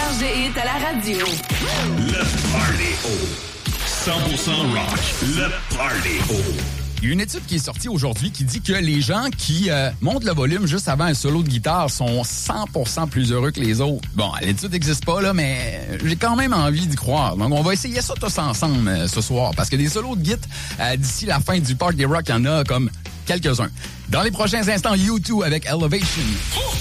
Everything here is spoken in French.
meilleurs hits à la radio. Le Party 100% rock. Le Party. Il y a une étude qui est sortie aujourd'hui qui dit que les gens qui montent le volume juste avant un solo de guitare sont 100% plus heureux que les autres. Bon, l'étude n'existe pas, là, mais j'ai quand même envie d'y croire. Donc, on va essayer ça tous ensemble ce soir, parce que des solos de guitare, d'ici la fin du Party Rock, il y en a comme quelques-uns. Dans les prochains instants, U2 avec Elevation.